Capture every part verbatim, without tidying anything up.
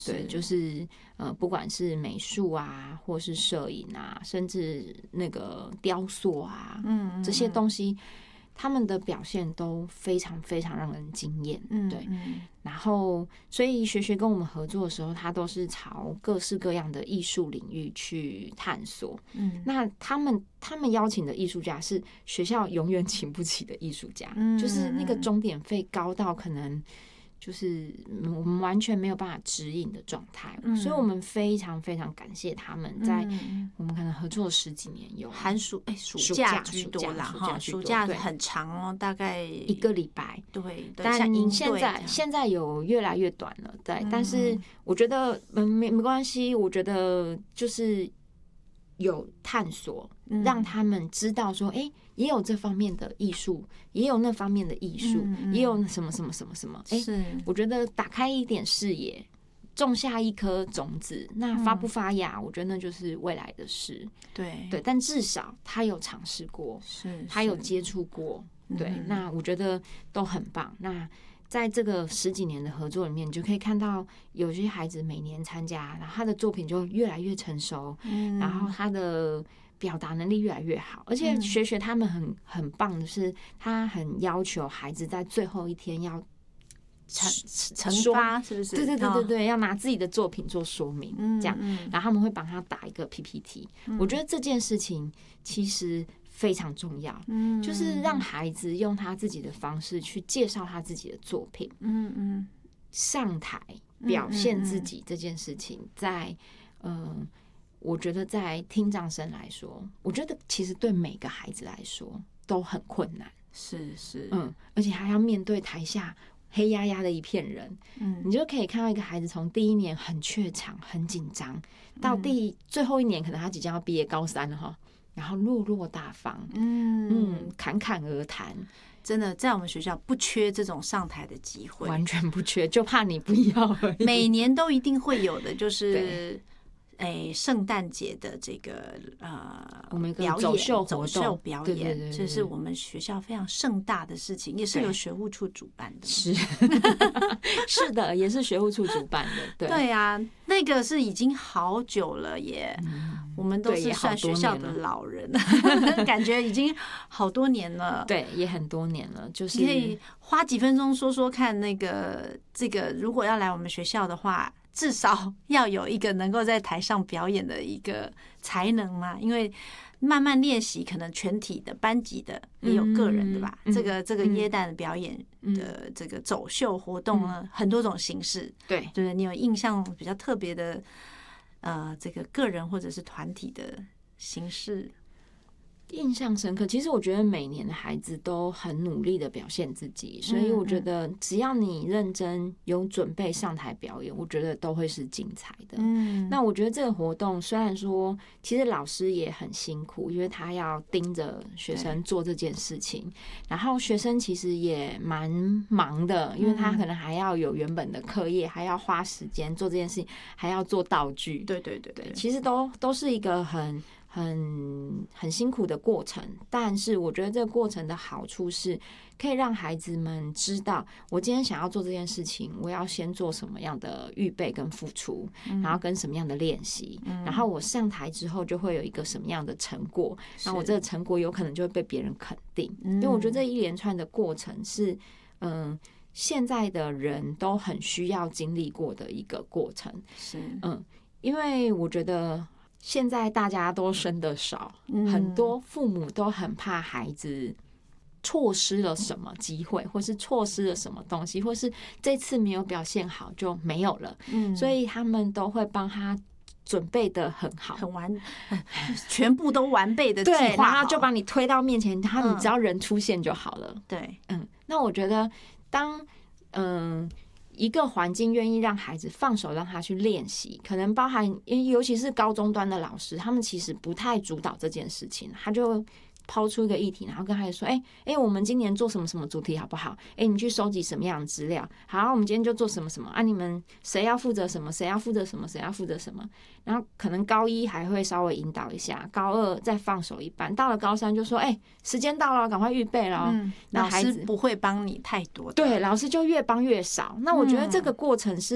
对，就是呃，不管是美术啊，或是摄影啊，甚至那个雕塑啊，嗯, 嗯，这些东西，他们的表现都非常非常让人惊艳。嗯，对。然后，所以学学跟我们合作的时候，他都是朝各式各样的艺术领域去探索。嗯，那他们他们邀请的艺术家是学校永远请不起的艺术家，嗯，就是那个钟点费高到可能。就是我们完全没有办法指引的状态，嗯，所以我们非常非常感谢他们，在我们可能合作十几年有寒暑哎暑假居多啦哈，暑假很长哦，大概一个礼拜， 对， 但现在现在有越来越短了，对，嗯，但是我觉得嗯没没关系，我觉得就是有探索，让他们知道说，哎，欸，也有这方面的艺术，也有那方面的艺术，嗯嗯，也有什么什么什么什么。哎，欸，我觉得打开一点视野，种下一颗种子，那发不发芽，嗯，我觉得那就是未来的事。 对对，但至少他有尝试过，是他有接触过，对，嗯，那我觉得都很棒。那在这个十几年的合作里面，你就可以看到有些孩子每年参加，然后他的作品就越来越成熟，嗯，然后他的表达能力越来越好，而且学学他们很很棒的是，他很要求孩子在最后一天要惩罚，是不是？ 对对对对对，要拿自己的作品做说明，这样，然后他们会帮他打一个 P P T。我觉得这件事情其实非常重要，嗯，就是让孩子用他自己的方式去介绍他自己的作品，嗯嗯，上台表现自己这件事情，在嗯，我觉得在听障生来说，我觉得其实对每个孩子来说都很困难， 是是， 嗯，而且还要面对台下黑压压的一片人，嗯，你就可以看到一个孩子从第一年很怯场、很紧张，到第、嗯、最后一年，可能他即将要毕业高三了哈。然后落落大方，嗯嗯，侃侃而谈， 真的在我们学校不缺这种上台的机会， 完全不缺，就怕你不要而已。 每年都一定会有的，就是哎，圣诞节的这个呃， 我们表演走秀走秀表演，这是我们学校非常盛大的事情，也是由学务处主办的。 是是的，也是学务处主办的。对对啊，那个是已经好久了耶，嗯，我们都是算学校的老人，感觉已经好多年了。 对，也很多年了。就是你可以花几分钟说说看，那个这个如果要来我们学校的话，至少要有一个能够在台上表演的一个才能嘛，因为慢慢练习，可能全体的、班级的也有个人的吧。嗯、这个这个耶诞表演的这个走秀活动呢，嗯、很多种形式。 对， 对，你有印象比较特别的，呃，这个个人或者是团体的形式？ 印象深刻，其实我觉得每年的孩子都很努力的表现自己，所以我觉得只要你认真有准备上台表演，我觉得都会是精彩的。嗯，那我觉得这个活动虽然说其实老师也很辛苦，因为他要盯着学生做这件事情，然后学生其实也蛮忙的，因为他可能还要有原本的课业，还要花时间做这件事情，还要做道具。 对对对对， 其实都都是一个很很很辛苦的过程，但是我觉得这个过程的好处是可以让孩子们知道，我今天想要做这件事情，我要先做什么样的预备跟付出，嗯、然后跟什么样的练习，嗯、然后我上台之后就会有一个什么样的成果，然后我这个成果有可能就会被别人肯定，嗯、因为我觉得这一连串的过程是，嗯，现在的人都很需要经历过的一个过程， 是， 嗯，因为我觉得。现在大家都生得少，嗯、很多父母都很怕孩子错失了什么机会，或是错失了什么东西，或是这次没有表现好就没有了。嗯，所以他们都会帮他准备得很好， 很完，全部都完备的计划好， 对，然后就把你推到面前，他你只要人出现就好了。 嗯、对， 嗯，那我觉得当嗯。一个环境愿意让孩子放手让他去练习，可能包含尤其是高中端的老师，他们其实不太主导这件事情，他就抛出一个议题，然后跟孩子说：“哎、欸、哎、欸，我们今年做什么什么主题好不好？哎、欸，你去收集什么样的资料？好，我们今天就做什么什么啊？你们谁要负责什么？谁要负责什么？谁要负责什么？然后可能高一还会稍微引导一下，高二再放手一半，到了高三就说：哎、欸，时间到了，赶快预备了。嗯， 老师不会帮你太多的， 对，老师就越帮越少。那我觉得这个过程是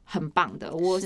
很棒的。我